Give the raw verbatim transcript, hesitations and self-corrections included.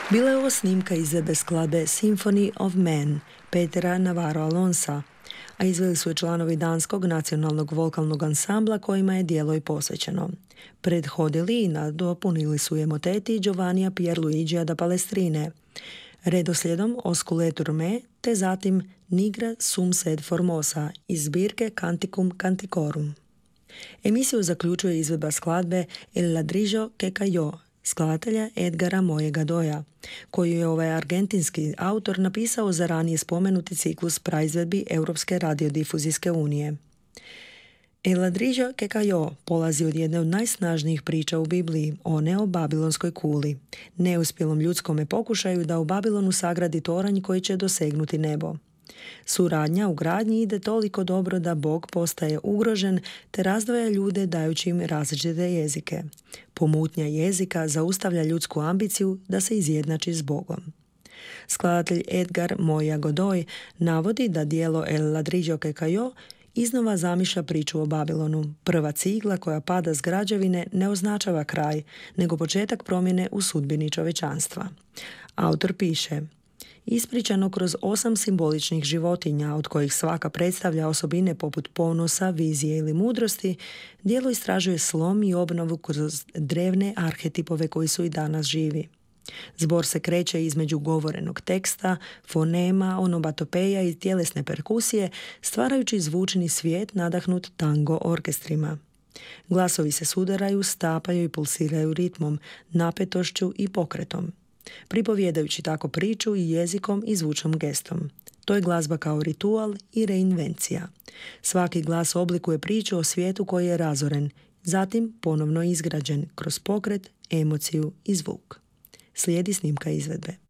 Bila je ovo snimka izvedbe skladbe Symphony of Man Petera Navarro Alonsa, a izveli su je članovi danskog nacionalnog vokalnog ansambla kojima je djelo i posvećeno. Prethodili i nadopunili su je moteti Giovannija Pierluigija da Palestrine, redoslijedom Osculetur me, te zatim Nigra sum sed formosa iz zbirke Canticum Canticorum. Emisiju zaključuje izvedba skladbe El ladrillo que cayó skladatelja Edgara Moje Godoya, koju je ovaj argentinski autor napisao za ranije spomenuti ciklus praizvedbi Europske radiodifuzijske unije. El ladrillo que cayó polazi od jedne od najsnažnijih priča u Bibliji, one o Babilonskoj kuli, neuspjelom ljudskome pokušaju da u Babilonu sagradi toranj koji će dosegnuti nebo. Suradnja u gradnji ide toliko dobro da Bog postaje ugrožen te razdvaja ljude dajući im različite jezike. Pomutnja jezika zaustavlja ljudsku ambiciju da se izjednači s Bogom. Skladatelj Edgar Moja Godoy navodi da djelo El ladrillo que cayó iznova zamišlja priču o Babilonu. Prva cigla koja pada s građevine ne označava kraj, nego početak promjene u sudbini čovječanstva. Autor piše: ispričano kroz osam simboličnih životinja, od kojih svaka predstavlja osobine poput ponosa, vizije ili mudrosti, djelo istražuje slom i obnovu kroz drevne arhetipove koji su i danas živi. Zbor se kreće između govorenog teksta, fonema, onobatopeja i tjelesne perkusije, stvarajući zvučni svijet nadahnut tango orkestrima. Glasovi se sudaraju, stapaju i pulsiraju ritmom, napetošću i pokretom, pripovjedajući tako priču i jezikom i zvučnom gestom. To je glazba kao ritual i reinvencija. Svaki glas oblikuje priču o svijetu koji je razoren, zatim ponovno izgrađen kroz pokret, emociju i zvuk. Slijedi snimka izvedbe.